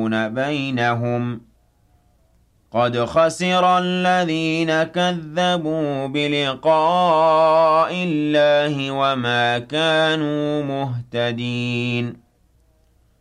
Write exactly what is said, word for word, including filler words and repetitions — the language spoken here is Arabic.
يفصلون بينهم قد خسر الذين كذبوا بلقاء الله وما كانوا مهتدين